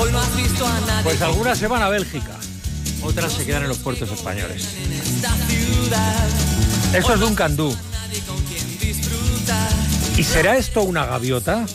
Hoy no has visto a nadie. Pues algunas se van a Bélgica, otras se quedan en los puertos españoles. Esto es Duncan Du. ¿Y será esto una gaviota?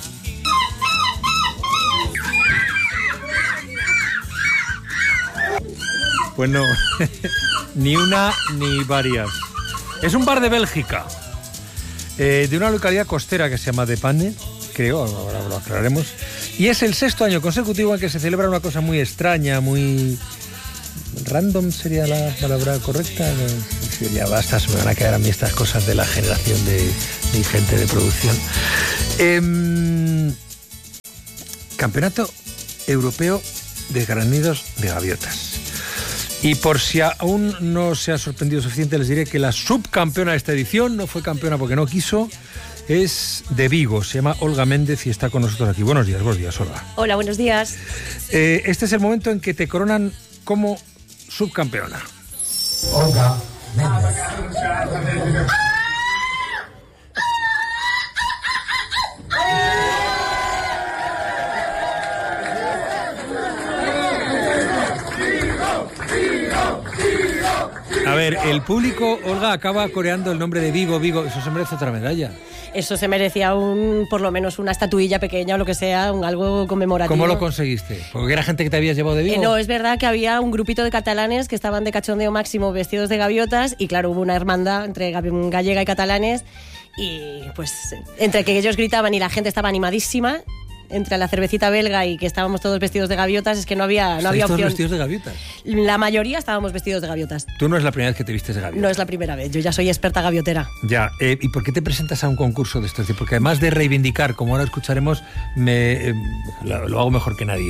Pues no, ni una ni varias. Es un bar de Bélgica, de una localidad costera que se llama De Panne, creo, ahora lo aclararemos. Y es el 6º año consecutivo en que se celebra una cosa muy extraña, muy... random sería la palabra correcta. Ya basta, se me van a quedar a mí estas cosas de la generación de gente de producción. Campeonato Europeo de Granidos de Gaviotas. Y por si aún no se ha sorprendido suficiente, les diré que la subcampeona de esta edición, no fue campeona porque no quiso, es de Vigo, se llama Olga Méndez y está con nosotros aquí. Buenos días, Olga. Hola, buenos días. Este es el momento en que te coronan como subcampeona. Olga Méndez. A ver, el público, Olga, acaba coreando el nombre de Vigo. Eso se merece otra medalla. Eso se merecía por lo menos una estatuilla pequeña o lo que sea, algo conmemorativo. ¿Cómo lo conseguiste? ¿Porque era gente que te habías llevado de Vigo? No, es verdad que había un grupito de catalanes que estaban de cachondeo máximo vestidos de gaviotas y claro, hubo una hermandad entre gallega y catalanes y pues entre que ellos gritaban y la gente estaba animadísima, entre la cervecita belga y que estábamos todos vestidos de gaviotas, es que no había opción. ¿Todos vestidos de gaviotas? La mayoría estábamos vestidos de gaviotas. Tú no es la primera vez que te vistes de gaviota. No es la primera vez, yo ya soy experta gaviotera. Ya, ¿y por qué te presentas a un concurso de estos? Porque además de reivindicar, como ahora escucharemos, lo hago mejor que nadie.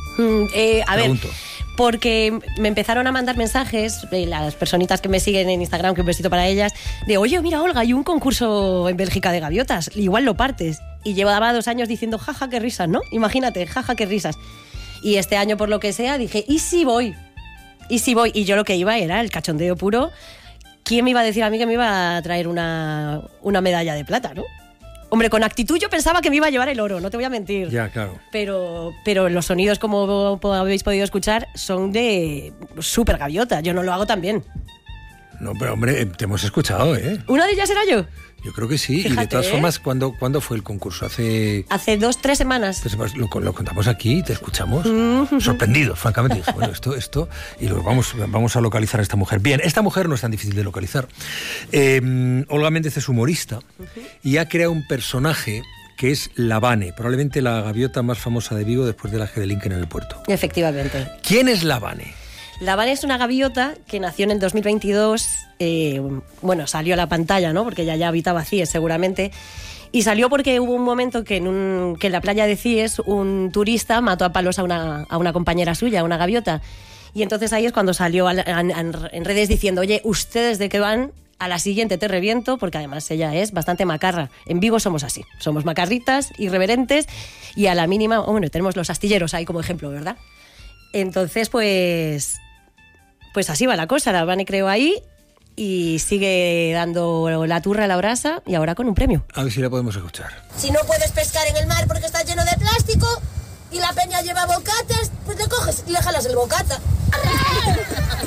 A Pregunto. ver, porque me empezaron a mandar mensajes, las personitas que me siguen en Instagram, que un besito para ellas, de oye, mira Olga, hay un concurso en Bélgica de gaviotas, igual lo partes. Y llevaba 2 años diciendo, jaja, qué risas, ¿no? Imagínate, jaja, qué risas. Y este año, por lo que sea, dije, ¿y si voy? Y yo lo que iba era el cachondeo puro. ¿Quién me iba a decir a mí que me iba a traer una medalla de plata, no? Hombre, con actitud yo pensaba que me iba a llevar el oro, no te voy a mentir. Ya, claro. Pero los sonidos, como habéis podido escuchar, son de súper gaviota. Yo no lo hago tan bien. No, pero hombre, te hemos escuchado, ¿eh? ¿Una de ellas era yo? Yo creo que sí. Fíjate, y de todas formas, ¿cuándo fue el concurso? Hace 2-3 semanas. Lo contamos aquí y te escuchamos sorprendidos, francamente. Dije, bueno, esto y luego vamos a localizar a esta mujer. Bien, esta mujer no es tan difícil de localizar. Olga Méndez es humorista y ha creado un personaje que es la Vane, probablemente la gaviota más famosa de Vigo después de la Gedelinken en el puerto. Efectivamente. ¿Quién es la Vane? La Vane es una gaviota que nació en el 2022, salió a la pantalla, ¿no? Porque ya habitaba Cies seguramente, y salió porque hubo un momento que en la playa de Cies un turista mató a palos a una compañera suya, una gaviota, y entonces ahí es cuando salió en redes diciendo, oye, ¿ustedes de qué van? A la siguiente te reviento, porque además ella es bastante macarra. En Vigo somos así, somos macarritas, irreverentes, y a la mínima, tenemos los astilleros ahí como ejemplo, ¿verdad? Entonces, pues así va la cosa. La Vane creó ahí y sigue dando la turra a la brasa y ahora con un premio. A ver si la podemos escuchar. Si no puedes pescar en el mar porque está lleno de plástico y la peña lleva bocatas, pues le coges y le jalas el bocata. ¡Corre!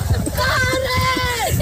¡Corre!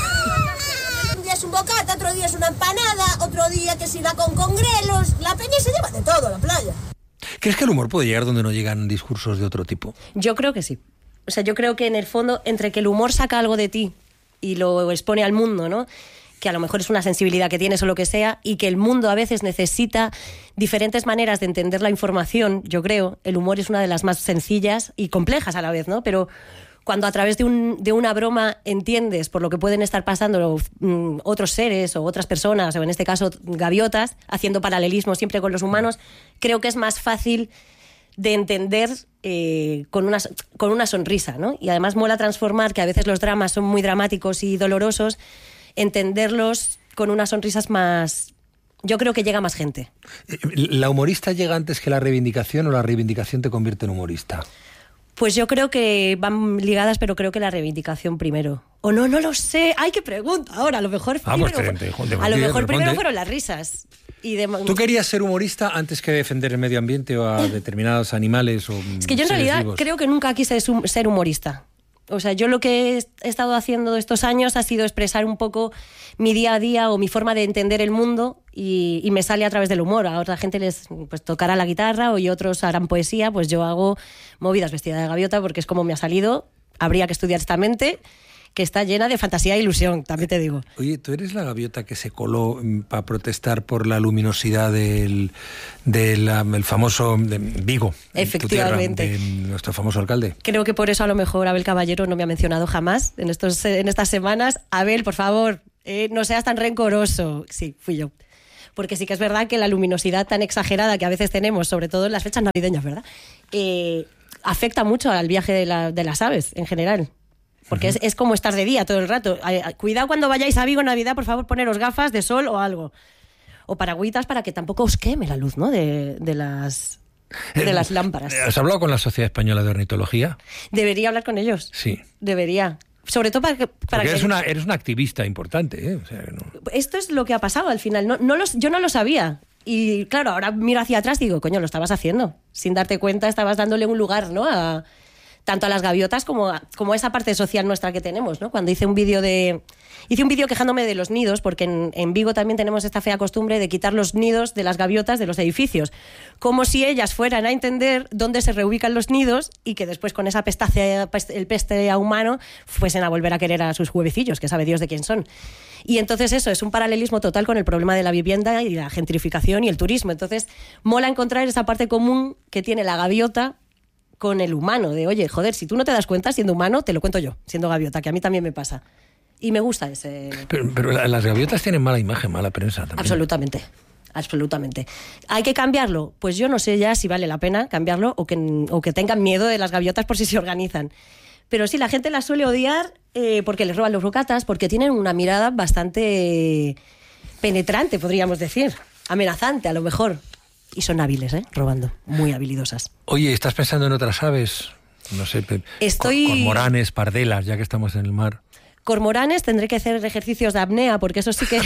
Un día es un bocata, otro día es una empanada, otro día que si la con congrelos. La peña se lleva de todo a la playa. ¿Crees que el humor puede llegar donde no llegan discursos de otro tipo? Yo creo que sí. O sea, yo creo que en el fondo, entre que el humor saca algo de ti y lo expone al mundo, ¿no? Que a lo mejor es una sensibilidad que tienes o lo que sea, y que el mundo a veces necesita diferentes maneras de entender la información, yo creo. El humor es una de las más sencillas y complejas a la vez, ¿no? Pero cuando a través de una broma entiendes por lo que pueden estar pasando otros seres o otras personas, o en este caso gaviotas, haciendo paralelismo siempre con los humanos, creo que es más fácil de entender con una sonrisa, ¿no? Y además mola transformar, que a veces los dramas son muy dramáticos y dolorosos, entenderlos con unas sonrisas más... Yo creo que llega más gente. ¿La humorista llega antes que la reivindicación o la reivindicación te convierte en humorista? Pues yo creo que van ligadas, pero creo que la reivindicación primero. O no lo sé. ¡Ay, qué pregunta! Ahora, a lo mejor primero fueron las risas. ¿Tú querías ser humorista antes que defender el medio ambiente o a determinados animales? Es que yo en realidad creo que nunca quise ser humorista. O sea, yo lo que he estado haciendo estos años ha sido expresar un poco mi día a día o mi forma de entender el mundo y me sale a través del humor. A otra gente les pues, tocará la guitarra y otros harán poesía, pues yo hago movidas vestida de gaviota porque es como me ha salido. Habría que estudiar esta mente que está llena de fantasía e ilusión, también te digo. Oye, ¿tú eres la gaviota que se coló para protestar por la luminosidad del famoso Vigo? Efectivamente. Tu tierra, de nuestro famoso alcalde. Creo que por eso a lo mejor Abel Caballero no me ha mencionado jamás en estas semanas. Abel, por favor, no seas tan rencoroso. Sí, fui yo. Porque sí que es verdad que la luminosidad tan exagerada que a veces tenemos, sobre todo en las fechas navideñas, ¿verdad? Afecta mucho al viaje de las aves en general. Porque es como estar de día todo el rato. Cuidado cuando vayáis a Vigo en Navidad, por favor, poneros gafas de sol o algo. O paragüitas para que tampoco os queme la luz, ¿no? de las lámparas. ¿Has hablado con la Sociedad Española de Ornitología? Debería hablar con ellos. Sí. Debería. Sobre todo para que eres una activista importante, ¿eh? O sea, no... Esto es lo que ha pasado al final. Yo no lo sabía. Y claro, ahora miro hacia atrás y digo, coño, lo estabas haciendo. Sin darte cuenta, estabas dándole un lugar, ¿no? Tanto a las gaviotas como a esa parte social nuestra que tenemos, ¿no? Cuando hice un vídeo quejándome de los nidos, porque en Vigo también tenemos esta fea costumbre de quitar los nidos de las gaviotas de los edificios, como si ellas fueran a entender dónde se reubican los nidos y que después con esa el peste a humano fuesen a volver a querer a sus huevecillos, que sabe Dios de quién son. Y entonces eso es un paralelismo total con el problema de la vivienda y la gentrificación y el turismo. Entonces mola encontrar esa parte común que tiene la gaviota con el humano, de oye, joder, si tú no te das cuenta siendo humano, te lo cuento yo, siendo gaviota, que a mí también me pasa. Y me gusta ese... Pero las gaviotas tienen mala imagen, mala prensa también. Absolutamente. ¿Hay que cambiarlo? Pues yo no sé ya si vale la pena cambiarlo o que tengan miedo de las gaviotas por si se organizan. Pero sí, la gente las suele odiar porque les roban los bocatas, porque tienen una mirada bastante penetrante, podríamos decir. Amenazante, a lo mejor. Y son hábiles, robando. Muy habilidosas. Oye, ¿estás pensando en otras aves? No sé, cormoranes, pardelas, ya que estamos en el mar. Cormoranes, tendré que hacer ejercicios de apnea, porque eso sí que,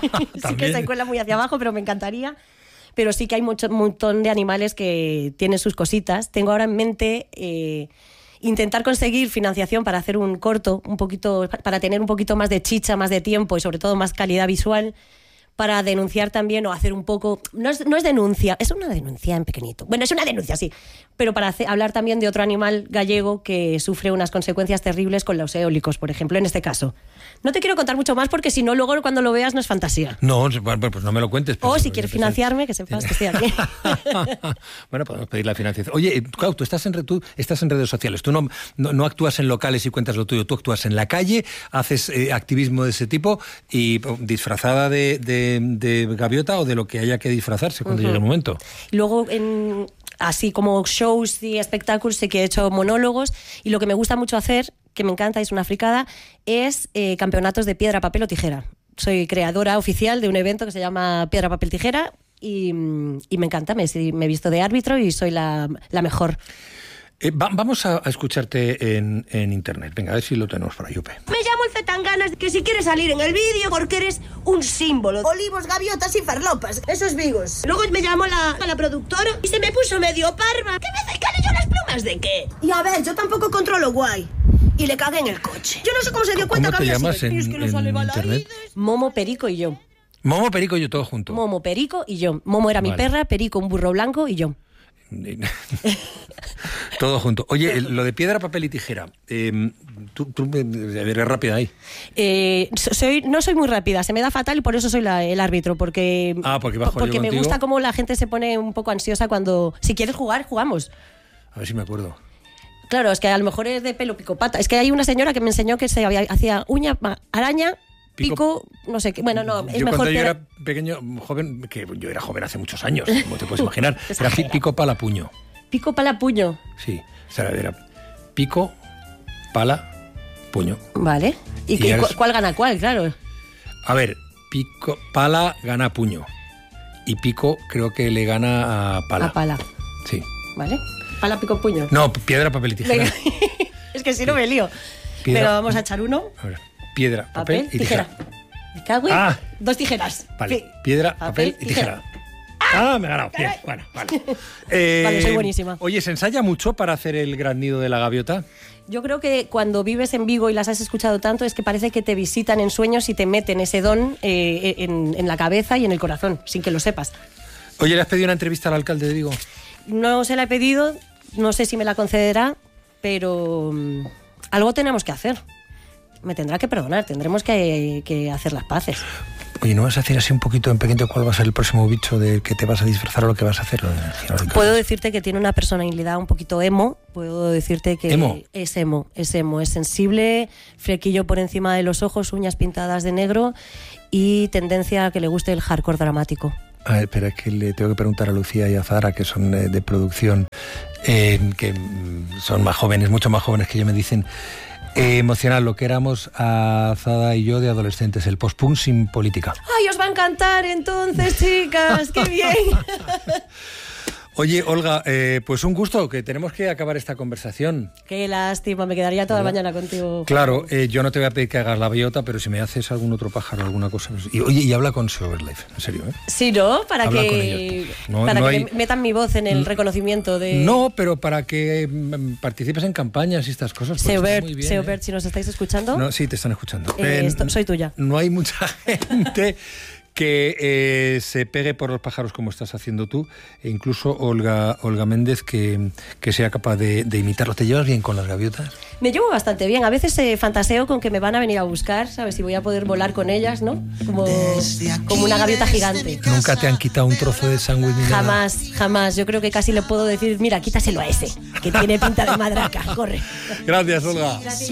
sí que se cuela muy hacia abajo, pero me encantaría. Pero sí que hay un montón de animales que tienen sus cositas. Tengo ahora en mente intentar conseguir financiación para hacer un corto, para tener un poquito más de chicha, más de tiempo y sobre todo más calidad visual, para denunciar también o hacer un poco... No es denuncia, es una denuncia en pequeñito. Bueno, es una denuncia, sí. Pero para hablar también de otro animal gallego que sufre unas consecuencias terribles con los eólicos, por ejemplo, en este caso. No te quiero contar mucho más porque si no, luego cuando lo veas no es fantasía. No, pues no me lo cuentes. O si quieres financiarme, que sepas que estoy aquí. Bueno, podemos pedir la financiación. Oye, claro, tú estás en redes sociales. Tú no actúas en locales y cuentas lo tuyo. Tú actúas en la calle, haces activismo de ese tipo y disfrazada de gaviota o de lo que haya que disfrazarse cuando llegue el momento. Luego, así como shows y espectáculos, sí que he hecho monólogos y lo que me gusta mucho hacer, que me encanta, es una fricada, es campeonatos de piedra, papel o tijera. Soy creadora oficial de un evento que se llama Piedra, Papel, Tijera y me encanta, me he visto de árbitro y soy la mejor. Vamos a escucharte en internet. Venga, a ver si lo tenemos por ahí, Upe. Me llamo el Zetanganas, que si quieres salir en el vídeo porque eres un símbolo. Olivos, gaviotas y farlopas, esos vigos. Luego me llamó la productora y se me puso medio parva. ¿Qué me haces, yo las plumas de qué? Y a ver, yo tampoco controlo guay. Y le cagué en el coche. Yo no sé cómo se dio cuenta que había sido. ¿Cómo te llamas en internet? Momo, Perico y yo. Momo, Perico y yo, todo junto. Momo, Perico y yo. Momo era mi perra, Perico un burro blanco y yo. Todo junto. Oye, lo de piedra, papel y tijera, tú eres rápida ahí. No soy muy rápida, se me da fatal y por eso soy el árbitro, porque me gusta cómo la gente se pone un poco ansiosa cuando... Si quieres jugar, jugamos. A ver si me acuerdo. Claro, es que a lo mejor es de pelo picopata. Es que hay una señora que me enseñó que hacía uña, araña... Pico, no sé qué. Bueno, no, es mejor. Cuando yo era pequeño, joven, que yo era joven hace muchos años, como te puedes imaginar, era pico, pala, puño. ¿Pico, pala, puño? Sí, o sea, era pico, pala, puño. Vale. ¿Y cuál gana cuál? Claro. A ver, pico, pala gana puño. Y pico creo que le gana a pala. A pala. Sí. Vale. pala, pico, puño. No, piedra, papel y tijera. Venga. Es que si no me lío. Piedra. Pero vamos a echar uno. A ver, piedra, papel y tijera. Me cago en... Ah. 2 tijeras. Vale, Sí. piedra, papel y tijera. Me he ganado. Bien, bueno, vale. Vale, soy buenísima. Oye, ¿se ensaya mucho para hacer el gran nido de la gaviota? Yo creo que cuando vives en Vigo y las has escuchado tanto es que parece que te visitan en sueños y te meten ese don en la cabeza y en el corazón, sin que lo sepas. Oye, ¿le has pedido una entrevista al alcalde de Vigo? No se la he pedido, no sé si me la concederá, pero algo tenemos que hacer. Me tendrá que perdonar, tendremos que hacer las paces. Oye, ¿no vas a decir así un poquito en pequeño cuál va a ser el próximo bicho del que te vas a disfrazar o lo que vas a hacer? Puedo decirte que tiene una personalidad un poquito emo, puedo decirte que ¿Emo? Es emo, es sensible, flequillo por encima de los ojos, uñas pintadas de negro y tendencia a que le guste el hardcore dramático. A ver, espera, es que le tengo que preguntar a Lucía y a Zara, que son de producción, que son más jóvenes, mucho más jóvenes que yo, me dicen... emocional lo que éramos a Zada y yo de adolescentes, el post-punk sin política. ¡Ay, os va a encantar entonces, chicas! ¡Qué bien! Oye, Olga, pues un gusto, que tenemos que acabar esta conversación. Qué lástima, me quedaría toda la mañana contigo. Claro, yo no te voy a pedir que hagas la bellota, pero si me haces algún otro pájaro, alguna cosa... Y, oye, y habla con Soberlife, en serio, ¿eh? Sí, ¿no? Para Habla con que, ellos. No, para no que hay... metan mi voz en el reconocimiento de... No, pero para que participes en campañas y estas cosas. Pues está muy bien, Seobert, si nos estáis escuchando... No, sí, te están escuchando. Soy tuya. No hay mucha gente que se pegue por los pájaros como estás haciendo tú, e incluso Olga Méndez que sea capaz de imitarlos. ¿Te llevas bien con las gaviotas? Me llevo bastante bien. A veces fantaseo con que me van a venir a buscar, ¿sabes? Y voy a poder volar con ellas, ¿no? Como una gaviota gigante. ¿Nunca te han quitado un trozo de sándwich ni nada? Jamás, jamás. Yo creo que casi le puedo decir, mira, quítaselo a ese, que tiene pinta de madraca. Corre. Gracias, Olga. Gracias.